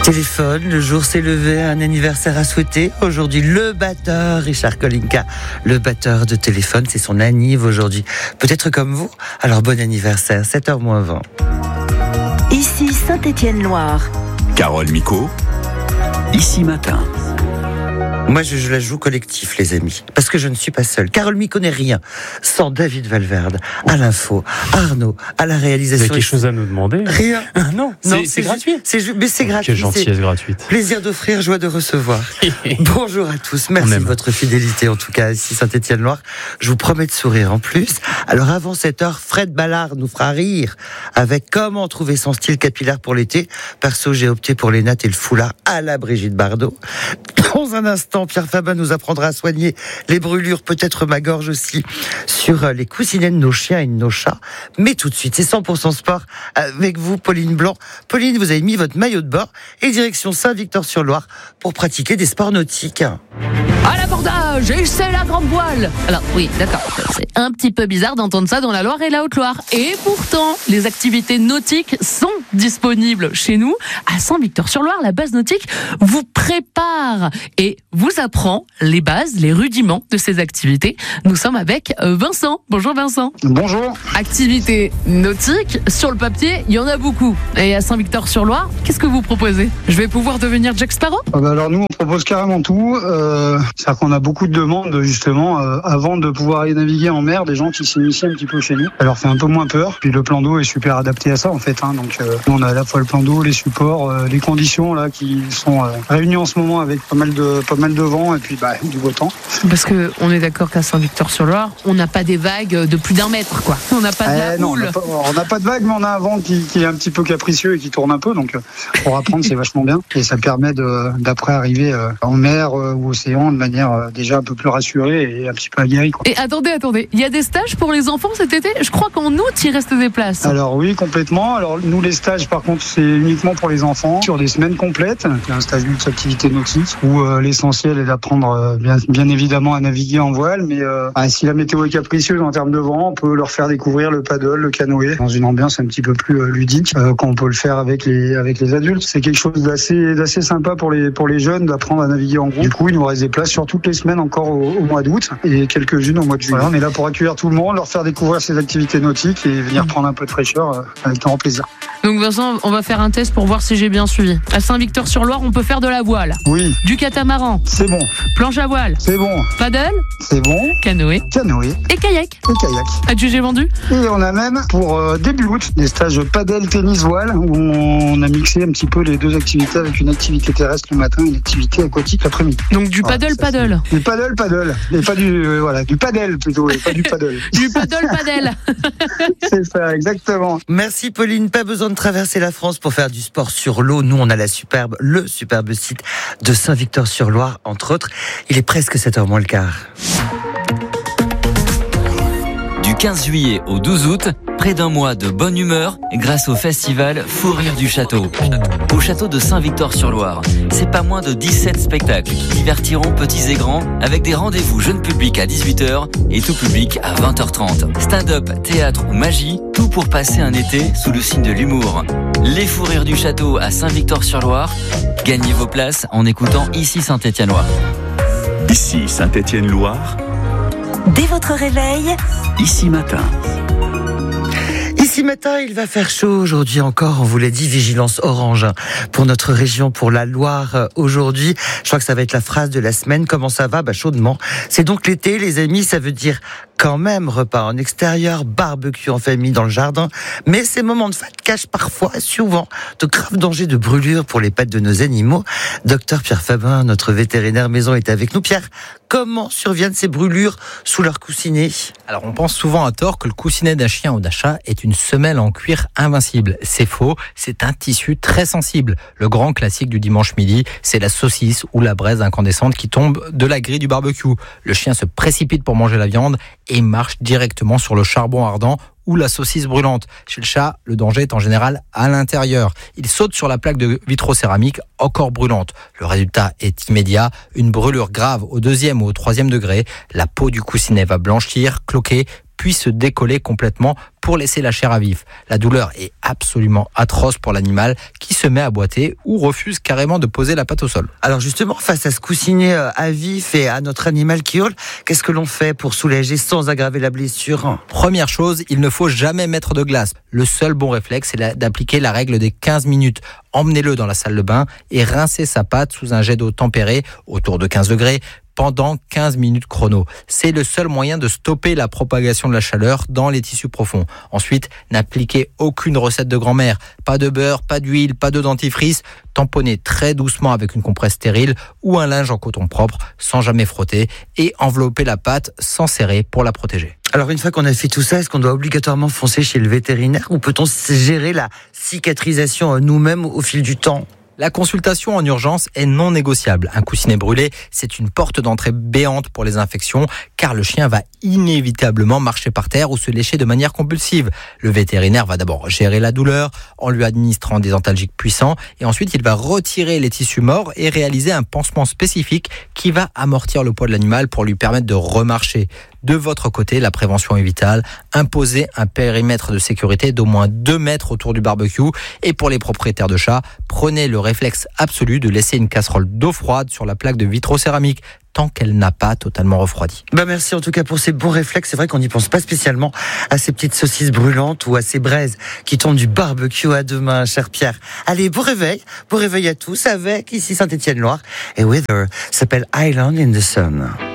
Téléphone, le jour s'est levé, un anniversaire à souhaiter. Aujourd'hui, le batteur Richard Kolinka, le batteur de Téléphone, c'est son anniv aujourd'hui. Peut-être comme vous, alors bon anniversaire, 7h-20. Ici Saint-Étienne-Loire. Carole Micot, Ici Matin. Moi, je la joue collectif, les amis, parce que je ne suis pas seule. Carole Micot n'est rien sans David Valverde, à l'info, Arnaud, à la réalisation. Vous avez quelque chose à nous demander? Rien. Non, c'est gratuit. Mais c'est gratuit. Quelle gentillesse gratuite. Plaisir d'offrir, joie de recevoir. Bonjour à tous, merci de votre fidélité, en tout cas, ici Saint-Étienne-Loire. Je vous promets de sourire en plus. Alors avant cette heure, Fred Ballard nous fera rire avec comment trouver son style capillaire pour l'été. Perso, j'ai opté pour les nattes et le foulard à la Brigitte Bardot. Dans un instant, Pierre Fabin nous apprendra à soigner les brûlures, peut-être ma gorge aussi, sur les coussinets de nos chiens et de nos chats. Mais tout de suite, c'est 100% sport avec vous, Pauline Blanc. Pauline, vous avez mis votre maillot de bord et direction Saint-Victor-sur-Loire pour pratiquer des sports nautiques. À l'abordage, et c'est la grande voile. Alors oui, d'accord, c'est un petit peu bizarre d'entendre ça dans la Loire et la Haute-Loire. Et pourtant, les activités nautiques sont disponibles chez nous. À Saint-Victor-sur-Loire, la base nautique vous prépare et vous apprend les bases, les rudiments de ces activités. Nous sommes avec Vincent. Bonjour Vincent. Bonjour. Activités nautiques, sur le papier, il y en a beaucoup. Et à Saint-Victor-sur-Loire, qu'est-ce que vous proposez? Je vais pouvoir devenir Jack Sparrow? Alors nous, on propose carrément tout. C'est-à-dire qu'on a beaucoup de demandes justement avant de pouvoir aller naviguer en mer, des gens qui s'initient un petit peu chez nous. Ça leur fait un peu moins peur. Puis le plan d'eau est super adapté à ça en fait. Donc on a à la fois le plan d'eau, les supports, les conditions là qui sont réunies en ce moment avec pas mal de vent et puis du beau temps. Parce que on est d'accord qu'à Saint-Victor-sur-Loire, on n'a pas des vagues de plus d'1 mètre, quoi. On n'a pas de la houle. On n'a pas de vagues, mais on a un vent qui est un petit peu capricieux et qui tourne un peu. Donc pour apprendre, c'est vachement bien. Et ça permet d'après arriver en mer ou océan de manière déjà un peu plus rassurée et un petit peu aguerrie, quoi. Et attendez, il y a des stages pour les enfants cet été? Je crois qu'en août, il reste des places. Alors oui, complètement. Alors nous, les stages, par contre, c'est uniquement pour les enfants sur des semaines complètes. C'est un stage d'activité nautique où l'essentiel est d'apprendre bien évidemment à naviguer en voile, mais si la météo est capricieuse en termes de vent, on peut leur faire découvrir le paddle, le canoë, dans une ambiance un petit peu plus ludique qu'on peut le faire avec les adultes. C'est quelque chose d'assez sympa pour les jeunes d'apprendre à naviguer en groupe. Du coup, il nous reste des places sur toutes les semaines encore au mois d'août et quelques-unes au mois de juillet. Voilà, on est là pour accueillir tout le monde, leur faire découvrir ces activités nautiques et venir prendre un peu de fraîcheur avec grand plaisir. Donc Vincent, on va faire un test pour voir si j'ai bien suivi. À Saint-Victor-sur-Loire, on peut faire de la voile. Oui. Du catamaran. C'est bon. Planche à voile. C'est bon. Paddle. C'est bon. Canoë. Et kayak. Adjugé vendu. Et on a même pour début août des stages paddle, tennis, voile où on a mixé un petit peu les deux activités avec une activité terrestre le matin et une activité aquatique l'après-midi. Donc du paddle. Du paddle. Et pas du paddle plutôt, et pas du paddle. Du paddle. C'est ça, exactement. Merci Pauline, pas besoin de traverser la France pour faire du sport sur l'eau. Nous, on a le superbe site de Saint-Victor-sur-Loire, entre autres. Il est presque 7h moins le quart. Du 15 juillet au 12 août, près d'un mois de bonne humeur grâce au festival Fou Rire du Château. Au château de Saint-Victor-sur-Loire, c'est pas moins de 17 spectacles qui divertiront petits et grands avec des rendez-vous jeunes publics à 18h et tout public à 20h30. Stand-up, théâtre ou magie, tout pour passer un été sous le signe de l'humour. Les Fou Rires du Château à Saint-Victor-sur-Loire. Gagnez vos places en écoutant Ici Saint-Étienne-Loire. Ici Saint-Étienne-Loire. Dès votre réveil, Ici Matin. Ici matin, il va faire chaud aujourd'hui encore, on vous l'a dit, vigilance orange pour notre région, pour la Loire aujourd'hui. Je crois que ça va être la phrase de la semaine. Comment ça va? Chaudement. C'est donc l'été, les amis, ça veut dire quand même repas en extérieur, barbecue en famille dans le jardin. Mais ces moments de fête cachent parfois, souvent, de graves dangers de brûlure pour les pattes de nos animaux. Docteur Pierre Fabin, notre vétérinaire maison, est avec nous. Pierre, comment surviennent ces brûlures sous leur coussinet? Alors on pense souvent à tort que le coussinet d'un chien ou d'un chat est une semelle en cuir invincible. C'est faux, c'est un tissu très sensible. Le grand classique du dimanche midi, c'est la saucisse ou la braise incandescente qui tombe de la grille du barbecue. Le chien se précipite pour manger la viande et marche directement sur le charbon ardent ou la saucisse brûlante. Chez le chat, le danger est en général à l'intérieur. Il saute sur la plaque de vitrocéramique encore brûlante. Le résultat est immédiat, une brûlure grave au 2e ou au 3e degré. La peau du coussinet va blanchir, cloquer, puis se décoller complètement pour laisser la chair à vif. La douleur est absolument atroce pour l'animal qui se met à boiter ou refuse carrément de poser la patte au sol. Alors justement, face à ce coussinet à vif et à notre animal qui hurle, qu'est-ce que l'on fait pour soulager sans aggraver la blessure ? Première chose, il ne faut jamais mettre de glace. Le seul bon réflexe, c'est d'appliquer la règle des 15 minutes. Emmenez-le dans la salle de bain et rincez sa patte sous un jet d'eau tempérée autour de 15 degrés. Pendant 15 minutes chrono. C'est le seul moyen de stopper la propagation de la chaleur dans les tissus profonds. Ensuite, n'appliquez aucune recette de grand-mère. Pas de beurre, pas d'huile, pas de dentifrice. Tamponnez très doucement avec une compresse stérile ou un linge en coton propre sans jamais frotter et enveloppez la pâte sans serrer pour la protéger. Alors une fois qu'on a fait tout ça, est-ce qu'on doit obligatoirement foncer chez le vétérinaire ou peut-on gérer la cicatrisation nous-mêmes au fil du temps ? La consultation en urgence est non négociable. Un coussinet brûlé, c'est une porte d'entrée béante pour les infections, car le chien va inévitablement marcher par terre ou se lécher de manière compulsive. Le vétérinaire va d'abord gérer la douleur en lui administrant des antalgiques puissants, et ensuite il va retirer les tissus morts et réaliser un pansement spécifique qui va amortir le poids de l'animal pour lui permettre de remarcher. De votre côté, la prévention est vitale. Imposez un périmètre de sécurité d'au moins 2 mètres autour du barbecue. Et pour les propriétaires de chats, prenez le réflexe absolu de laisser une casserole d'eau froide sur la plaque de vitrocéramique tant qu'elle n'a pas totalement refroidi. Merci en tout cas pour ces bons réflexes. C'est vrai qu'on n'y pense pas spécialement à ces petites saucisses brûlantes ou à ces braises qui tombent du barbecue à deux mains, cher Pierre. Allez, bon réveil à tous avec ici Saint-Étienne-Loire. Et Wither s'appelle Island in the Sun.